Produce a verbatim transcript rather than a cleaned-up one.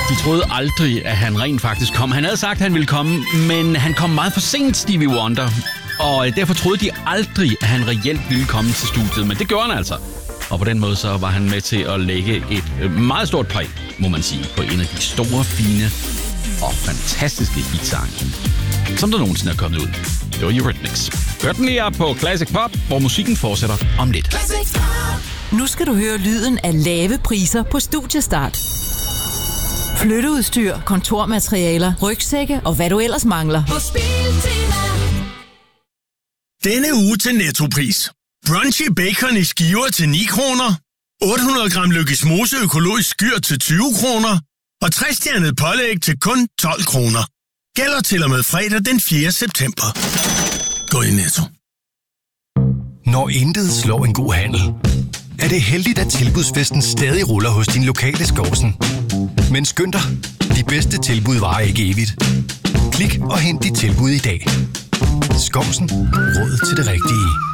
De troede aldrig, at han rent faktisk kom. Han havde sagt, at han ville komme, men han kom meget for sent, Stevie Wonder. Og derfor troede de aldrig, at han reelt ville komme til studiet. Men det gjorde han altså. Og på den måde så var han med til at lægge et meget stort præg, må man sige, på en af de store, fine og fantastiske hitsange, som der nogensinde er kommet ud. Det var Eurythmics. Hør den lige op på Classic Pop, hvor musikken fortsætter om lidt. Nu skal du høre lyden af lave priser på Studiestart. Flytteudstyr, kontormaterialer, rygsække og hvad du ellers mangler. Denne uge til Nettopris. Brunchy bacon i skiver til ni kroner. otte hundrede gram Lykkes Mose økologisk skyr til tyve kroner. Og tre-stjernet pålæg til kun tolv kroner. Gælder til og med fredag den fjerde september. Gå i Netto. Når intet slår en god handel, er det heldigt, at tilbudsfesten stadig ruller hos din lokale Skovsen. Men skynd dig, de bedste tilbud varer ikke evigt. Klik og hent dit tilbud i dag. Skovsen. Råd til det rigtige.